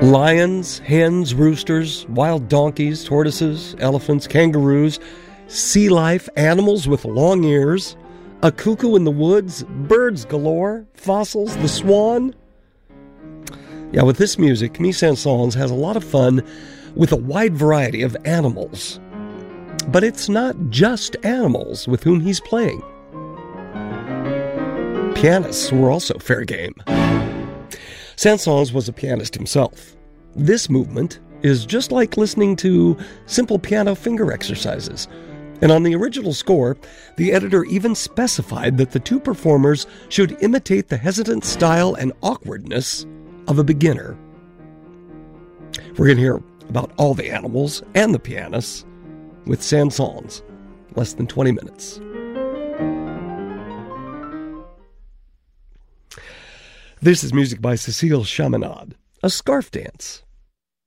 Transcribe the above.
Lions, hens, roosters, wild donkeys, tortoises, elephants, kangaroos, sea life, animals with long ears, a cuckoo in the woods, birds galore, fossils, the swan. Yeah, with this music, Camille Saint-Saëns has a lot of fun with a wide variety of animals. But it's not just animals with whom he's playing. Pianists were also fair game. Saint-Saëns was a pianist himself. This movement is just like listening to simple piano finger exercises. And on the original score, the editor even specified that the two performers should imitate the hesitant style and awkwardness of a beginner. We're going to hear about all the animals and the pianists with Saint-Saëns, less than 20 minutes. This is music by Cécile Chaminade, a scarf dance.